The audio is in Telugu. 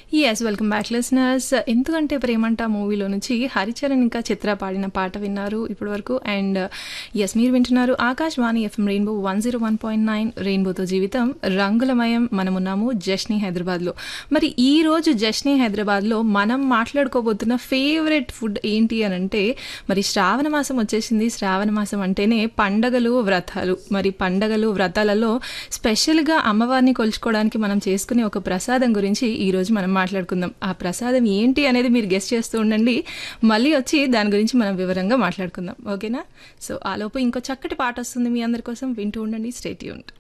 యెస్. Welcome back listeners. 'ఎందుకంటే ప్రేమంట' మూవీలో నుంచి హరిచరణ్ ఇంకా చిత్ర పాడిన పాట విన్నారు ఇప్పటి వరకు. అండ్ యెస్, మీరు వింటున్నారు ఆకాశవాణి ఎఫ్ఎం రెయిన్బో 101.9 రెయిన్బోతో జీవితం రంగులమయం. మనమున్నాము జష్ని హైదరాబాద్లో. మరి ఈ రోజు జష్ని హైదరాబాద్లో మనం మాట్లాడుకోబోతున్న ఫేవరెట్ ఫుడ్ ఏంటి అని అంటే, మరి శ్రావణ మాసం వచ్చేసింది. శ్రావణ మాసం అంటేనే పండగలు, వ్రతాలు. మరి పండగలు, వ్రతాలలో స్పెషల్గా అమ్మవారిని కొలుచుకోవడానికి మనం చేసుకునే ఒక ప్రసాదం గురించి ఈరోజు మనం మాట్లాడుకుందాం. ఆ ప్రసాదం ఏంటి అనేది మీరు గెస్ట్ చేస్తూ ఉండండి. మళ్ళీ వచ్చి దాని గురించి మనం వివరంగా మాట్లాడుకుందాం. ఓకేనా? సో ఆలోపు ఇంకో చక్కటి పాట వస్తుంది మీ అందరి కోసం. వింటూ ఉండండి. Stay tuned.